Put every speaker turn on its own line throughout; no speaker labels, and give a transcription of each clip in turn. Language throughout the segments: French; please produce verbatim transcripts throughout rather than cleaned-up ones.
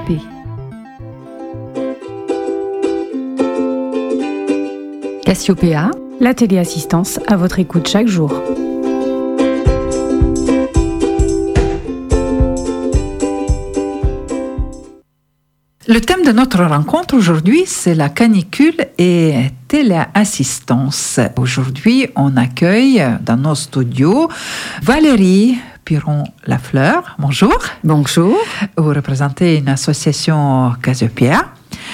P. Cassiopéa,
la téléassistance à votre écoute chaque jour.
Le thème de notre rencontre aujourd'hui, c'est la canicule et téléassistance. Aujourd'hui, on accueille dans nos studios Valérie Piron-Lafleur. Bonjour.
Bonjour.
Vous représentez une association Cassiopéa.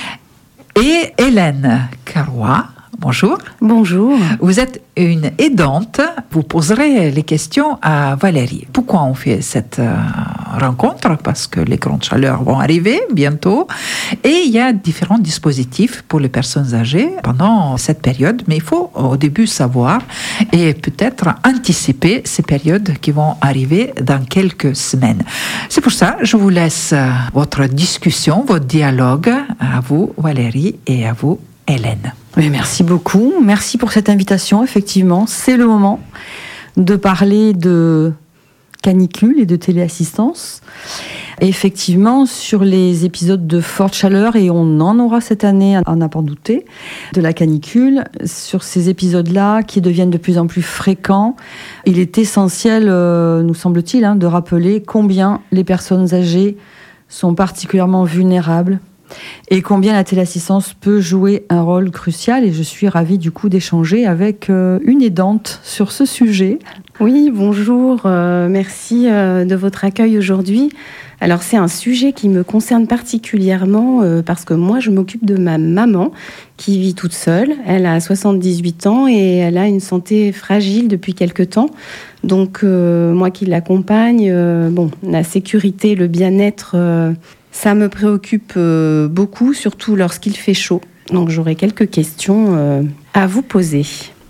Et Hélène Carrois. Bonjour.
Bonjour.
Vous êtes une aidante. Vous poserez les questions à Valérie. Pourquoi on fait cette euh, rencontre? Parce que les grandes chaleurs vont arriver bientôt. Et il y a différents dispositifs pour les personnes âgées pendant cette période. Mais il faut au début savoir et peut-être anticiper ces périodes qui vont arriver dans quelques semaines. C'est pour ça que je vous laisse votre discussion, votre dialogue à vous, Valérie, et à vous, Hélène.
Oui, merci beaucoup. Merci pour cette invitation. Effectivement, c'est le moment de parler de canicule et de téléassistance. Et effectivement, sur les épisodes de forte chaleur, et on en aura cette année, à n'en pas douter, de la canicule, sur ces épisodes-là qui deviennent de plus en plus fréquents, il est essentiel, euh, nous semble-t-il, hein, de rappeler combien les personnes âgées sont particulièrement vulnérables et combien la téléassistance peut jouer un rôle crucial. Et je suis ravie du coup d'échanger avec euh, une aidante sur ce sujet.
Oui, bonjour, euh, merci euh, de votre accueil aujourd'hui. Alors c'est un sujet qui me concerne particulièrement euh, parce que moi je m'occupe de ma maman qui vit toute seule. Elle a soixante-dix-huit ans et elle a une santé fragile depuis quelque temps. Donc euh, moi qui l'accompagne, euh, bon, la sécurité, le bien-être... Euh, Ça me préoccupe euh, beaucoup, surtout lorsqu'il fait chaud. Donc j'aurai quelques questions euh, à vous poser.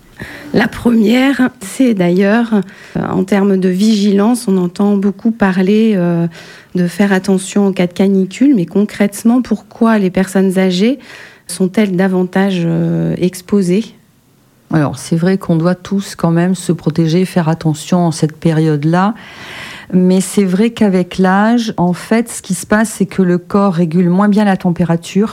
La première, c'est d'ailleurs, euh, en termes de vigilance, on entend beaucoup parler euh, de faire attention en cas de canicule, mais concrètement, pourquoi les personnes âgées sont-elles davantage euh, exposées ?
Alors c'est vrai qu'on doit tous quand même se protéger, faire attention en cette période-là. Mais c'est vrai qu'avec l'âge, en fait, ce qui se passe, c'est que le corps régule moins bien la température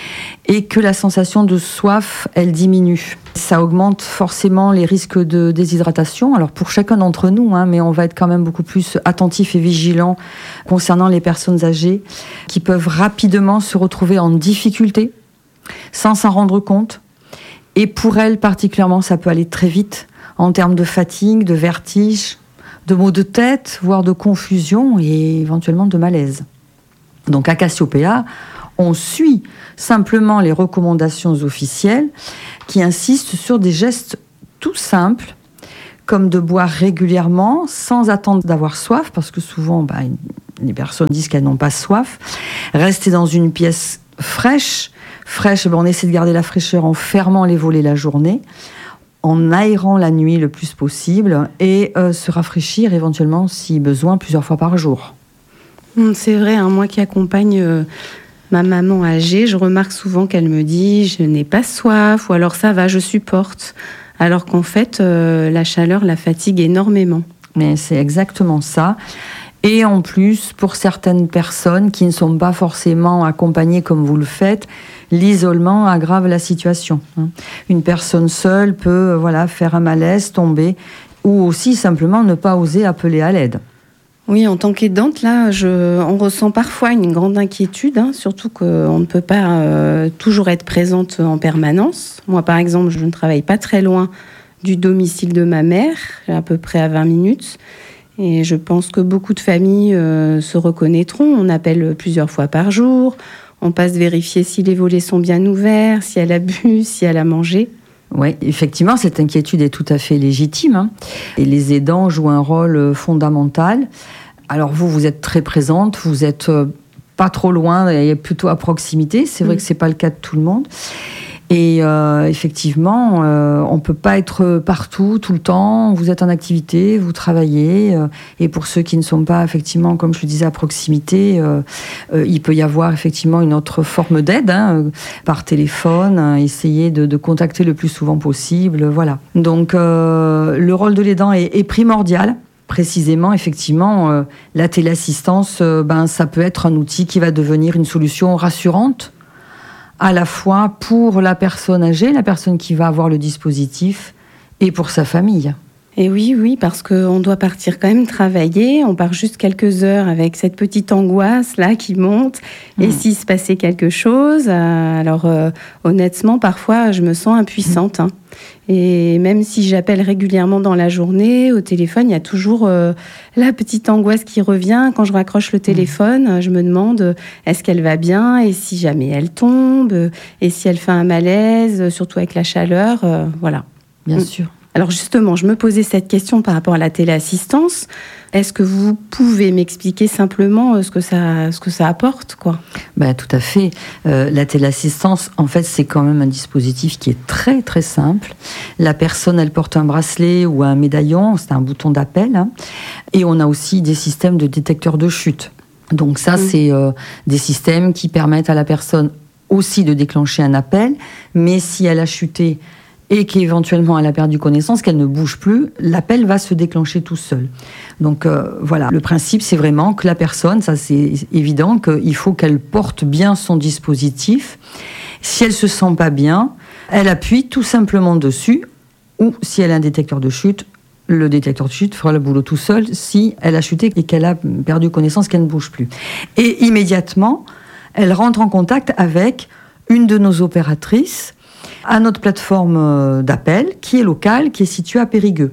et que la sensation de soif, elle diminue. Ça augmente forcément les risques de déshydratation. Alors pour chacun d'entre nous, hein, mais on va être quand même beaucoup plus attentif et vigilant concernant les personnes âgées qui peuvent rapidement se retrouver en difficulté sans s'en rendre compte. Et pour elles particulièrement, ça peut aller très vite en termes de fatigue, de vertige, de maux de tête, voire de confusion et éventuellement de malaise. Donc à Cassiopéa, on suit simplement les recommandations officielles qui insistent sur des gestes tout simples, comme de boire régulièrement sans attendre d'avoir soif, parce que souvent bah, les personnes disent qu'elles n'ont pas soif. Rester dans une pièce fraîche, fraîche, ben on essaie de garder la fraîcheur en fermant les volets la journée, en aérant la nuit le plus possible et euh, se rafraîchir éventuellement, si besoin, plusieurs fois par jour.
C'est vrai, hein, moi qui accompagne euh, ma maman âgée, je remarque souvent qu'elle me dit « je n'ai pas soif » ou alors « ça va, je supporte », alors qu'en fait, euh, la chaleur la fatigue énormément.
Mais c'est exactement ça. Et en plus, pour certaines personnes qui ne sont pas forcément accompagnées comme vous le faites, l'isolement aggrave la situation. Une personne seule peut voilà, faire un malaise, tomber, ou aussi simplement ne pas oser appeler à l'aide.
Oui, en tant qu'aidante, là, je, on ressent parfois une grande inquiétude, hein, surtout qu'on ne peut pas euh, toujours être présente en permanence. Moi, par exemple, je ne travaille pas très loin du domicile de ma mère, à peu près à vingt minutes. Et je pense que beaucoup de familles euh, se reconnaîtront. On appelle plusieurs fois par jour. On passe vérifier si les volets sont bien ouverts, si elle a bu, si elle a mangé.
Oui, effectivement, cette inquiétude est tout à fait légitime. Hein. Et les aidants jouent un rôle fondamental. Alors vous, vous êtes très présente, vous êtes pas trop loin et plutôt à proximité. C'est vrai mmh. que c'est pas le cas de tout le monde. Et euh, effectivement, euh, on ne peut pas être partout, tout le temps. Vous êtes en activité, vous travaillez. Euh, et pour ceux qui ne sont pas, effectivement, comme je le disais, à proximité, euh, euh, il peut y avoir effectivement une autre forme d'aide, hein, par téléphone, hein, essayer de, de contacter le plus souvent possible. Voilà. Donc, euh, le rôle de l'aidant est, est primordial. précisément, effectivement, euh, la téléassistance, euh, ben, ça peut être un outil qui va devenir une solution rassurante, à la fois pour la personne âgée, la personne qui va avoir le dispositif, et pour sa famille.
Et oui, oui, parce qu'on doit partir quand même travailler. On part juste quelques heures avec cette petite angoisse là qui monte. Et mmh. s'il se passait quelque chose, euh, alors euh, honnêtement, parfois, je me sens impuissante. Hein. Et même si j'appelle régulièrement dans la journée, au téléphone, il y a toujours euh, la petite angoisse qui revient. Quand je raccroche le téléphone, je me demande est-ce qu'elle va bien, et si jamais elle tombe, et si elle fait un malaise, surtout avec la chaleur, euh, voilà.
Bien
mmh.
sûr.
Alors justement, je me posais cette question par rapport à la téléassistance. Est-ce que vous pouvez m'expliquer simplement ce que ça, ce que ça apporte, quoi ?
Ben, tout à fait. Euh, la téléassistance, en fait, c'est quand même un dispositif qui est très, très simple. La personne, elle porte un bracelet ou un médaillon, c'est un bouton d'appel. Hein, et on a aussi des systèmes de détecteurs de chute. Donc ça, mmh. c'est euh, des systèmes qui permettent à la personne aussi de déclencher un appel, mais si elle a chuté et qu'éventuellement elle a perdu connaissance, qu'elle ne bouge plus, l'appel va se déclencher tout seul. Donc euh, voilà, le principe c'est vraiment que la personne, ça c'est évident, qu'il faut qu'elle porte bien son dispositif. Si elle ne se sent pas bien, elle appuie tout simplement dessus, ou si elle a un détecteur de chute, le détecteur de chute fera le boulot tout seul si elle a chuté et qu'elle a perdu connaissance, qu'elle ne bouge plus. Et immédiatement, elle rentre en contact avec une de nos opératrices à notre plateforme d'appel, qui est locale, qui est située à Périgueux.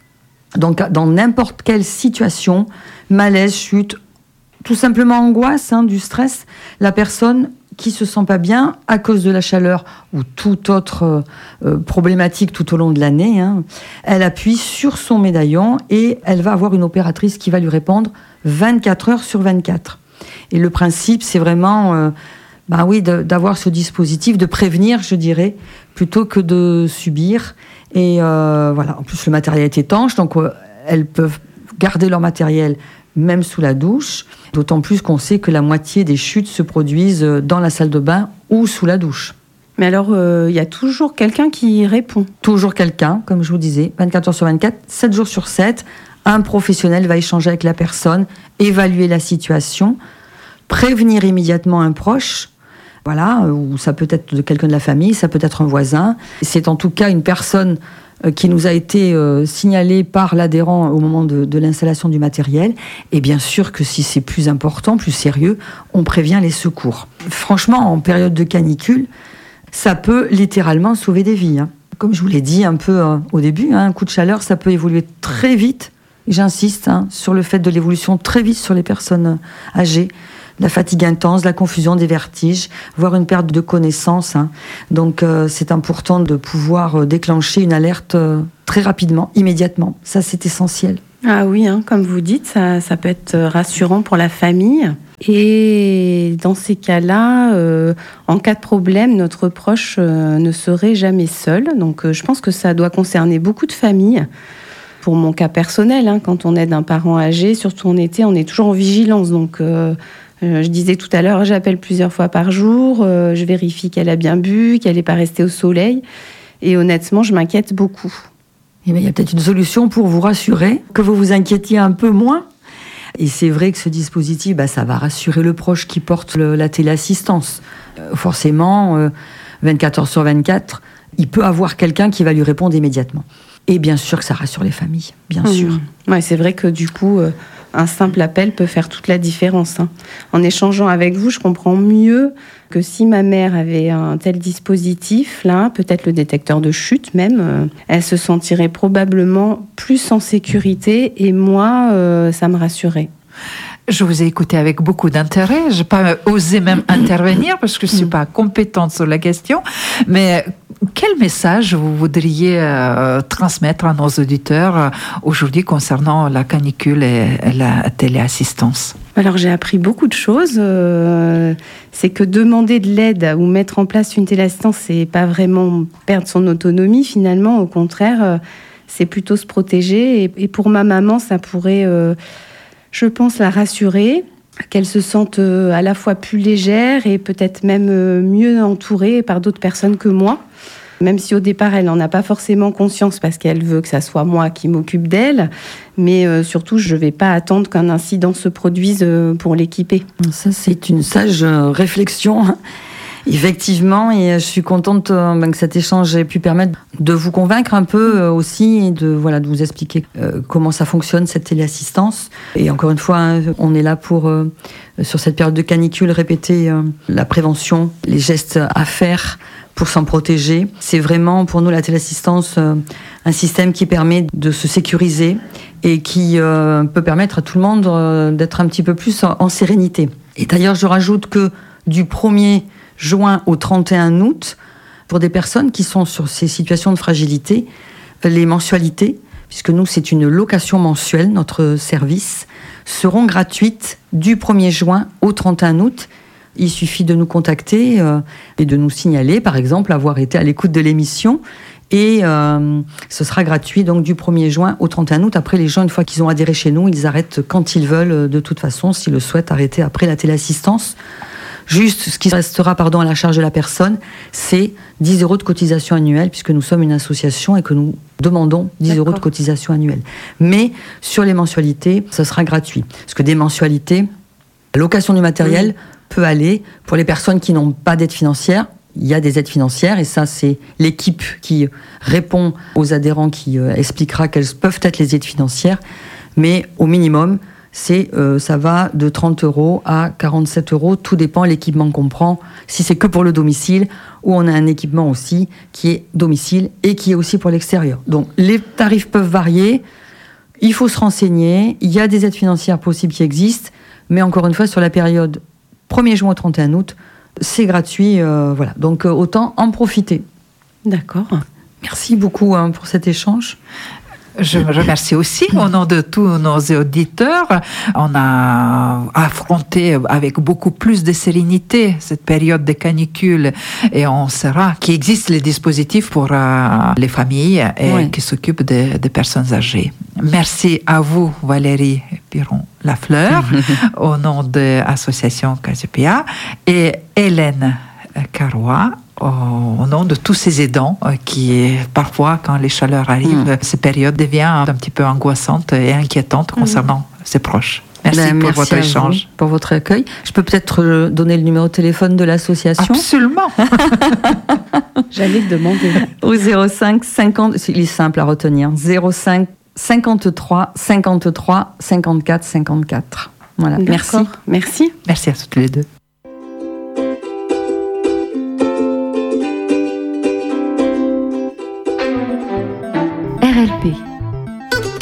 Donc, dans n'importe quelle situation, malaise, chute, tout simplement angoisse, hein, du stress, la personne qui se sent pas bien à cause de la chaleur ou toute autre euh, problématique tout au long de l'année, hein, elle appuie sur son médaillon et elle va avoir une opératrice qui va lui répondre vingt-quatre heures sur vingt-quatre. Et le principe, c'est vraiment... Euh, Ben oui, de, d'avoir ce dispositif, de prévenir, je dirais, plutôt que de subir. Et euh, voilà, en plus le matériel est étanche, donc euh, elles peuvent garder leur matériel même sous la douche. D'autant plus qu'on sait que la moitié des chutes se produisent dans la salle de bain ou sous la douche.
Mais alors, il euh, y a toujours quelqu'un qui répond.
Toujours quelqu'un, comme je vous disais, vingt-quatre heures sur vingt-quatre, sept jours sur sept, un professionnel va échanger avec la personne, évaluer la situation, prévenir immédiatement un proche. Voilà, ou ça peut être de quelqu'un de la famille, ça peut être un voisin. C'est en tout cas une personne qui nous a été euh, signalée par l'adhérent au moment de, de l'installation du matériel. Et bien sûr que si c'est plus important, plus sérieux, on prévient les secours. Franchement, en période de canicule, ça peut littéralement sauver des vies. Hein. Comme je vous l'ai dit un peu euh, au début, hein, un coup de chaleur, ça peut évoluer très vite. Et j'insiste hein, sur le fait de l'évolution très vite sur les personnes âgées. La fatigue intense, la confusion, des vertiges, voire une perte de connaissance. Hein. Donc euh, c'est important de pouvoir euh, déclencher une alerte euh, très rapidement, immédiatement. Ça, c'est essentiel.
Ah oui, hein, comme vous dites, ça, ça peut être rassurant pour la famille. Et dans ces cas-là, euh, en cas de problème, notre proche euh, ne serait jamais seul. Donc euh, je pense que ça doit concerner beaucoup de familles. Pour mon cas personnel, hein, quand on aide un parent âgé, surtout en été, on est toujours en vigilance. Donc euh, je disais tout à l'heure, j'appelle plusieurs fois par jour, euh, je vérifie qu'elle a bien bu, qu'elle n'est pas restée au soleil. Et honnêtement, je m'inquiète beaucoup.
Eh bien, il y a peut-être une solution pour vous rassurer, que vous vous inquiétiez un peu moins. Et c'est vrai que ce dispositif, bah, ça va rassurer le proche qui porte le, la téléassistance. Euh, forcément, euh, vingt-quatre heures sur vingt-quatre, il peut avoir quelqu'un qui va lui répondre immédiatement. Et bien sûr que ça rassure les familles, bien mmh. sûr.
Ouais, c'est vrai que du coup... Euh... un simple appel peut faire toute la différence. Hein. En échangeant avec vous, je comprends mieux que si ma mère avait un tel dispositif, là, peut-être le détecteur de chute même, euh, elle se sentirait probablement plus en sécurité et moi, euh, ça me rassurait.
Je vous ai écouté avec beaucoup d'intérêt. Je n'ai pas osé même intervenir parce que je ne suis pas compétente sur la question. Mais quel message vous voudriez euh, transmettre à nos auditeurs euh, aujourd'hui concernant la canicule et, et la téléassistance ?
Alors j'ai appris beaucoup de choses. Euh, c'est que demander de l'aide ou mettre en place une téléassistance, c'est pas vraiment perdre son autonomie finalement. Au contraire, euh, c'est plutôt se protéger. Et, et pour ma maman, ça pourrait... Euh, je pense la rassurer, qu'elle se sente à la fois plus légère et peut-être même mieux entourée par d'autres personnes que moi. Même si au départ, elle n'en a pas forcément conscience parce qu'elle veut que ça soit moi qui m'occupe d'elle. Mais euh, surtout, je ne vais pas attendre qu'un incident se produise euh, pour l'équiper.
Ça, c'est une sage réflexion. Effectivement, et je suis contente euh, que cet échange ait pu permettre de vous convaincre un peu euh, aussi et de, voilà, de vous expliquer euh, comment ça fonctionne, cette téléassistance. Et encore une fois, hein, on est là pour, euh, sur cette période de canicule, répéter euh, la prévention, les gestes à faire pour s'en protéger. C'est vraiment, pour nous, la téléassistance, euh, un système qui permet de se sécuriser et qui euh, peut permettre à tout le monde euh, d'être un petit peu plus en, en sérénité. Et d'ailleurs, je rajoute que du premier juin au trente et un août, pour des personnes qui sont sur ces situations de fragilité, les mensualités, puisque nous, c'est une location mensuelle, notre service, seront gratuites du premier juin au trente et un août. Il suffit de nous contacter euh, et de nous signaler, par exemple, avoir été à l'écoute de l'émission. Et euh, ce sera gratuit donc du premier juin au trente et un août. Après, les gens, une fois qu'ils ont adhéré chez nous, ils arrêtent quand ils veulent, de toute façon, s'ils le souhaitent arrêter après la téléassistance. Juste, ce qui restera pardon, à la charge de la personne, c'est dix euros de cotisation annuelle, puisque nous sommes une association et que nous demandons dix
D'accord.
euros de cotisation annuelle. Mais sur les mensualités, ce sera gratuit. Parce que des mensualités, la location du matériel mmh. peut aller pour les personnes qui n'ont pas d'aide financière. Il y a des aides financières et ça, c'est l'équipe qui répond aux adhérents qui euh, expliquera quelles peuvent être les aides financières. Mais au minimum, c'est, euh, ça va de trente euros à quarante-sept euros. Tout dépend l'équipement qu'on prend. Si c'est que pour le domicile, ou on a un équipement aussi qui est domicile et qui est aussi pour l'extérieur. Donc les tarifs peuvent varier. Il faut se renseigner. Il y a des aides financières possibles qui existent. Mais encore une fois, sur la période premier juin au trente et un août, c'est gratuit. Euh, voilà. Donc euh, autant en profiter.
D'accord.
Merci beaucoup hein, pour cet échange.
Je me remercie aussi au nom de tous nos auditeurs. On a affronté avec beaucoup plus de sérénité cette période de canicule et on saura qu'il existe les dispositifs pour euh, les familles et oui. qui s'occupent des de personnes âgées. Merci à vous, Valérie Piron-Lafleur, au nom de l'association Casiopea, et Hélène Carrois, au nom de tous ces aidants qui, parfois, quand les chaleurs arrivent, mmh. cette période devient un petit peu angoissante et inquiétante concernant mmh. ses proches. Merci ben, pour merci votre échange.
Pour votre accueil. Je peux peut-être donner le numéro de téléphone de l'association ?
Absolument.
J'allais te demander.
Au zéro cinq cinquante, il est simple à retenir, zéro cinq cinquante-trois cinquante-trois cinquante-quatre cinquante-quatre. Voilà.
Merci.
Merci.
Merci.
Merci à toutes les deux.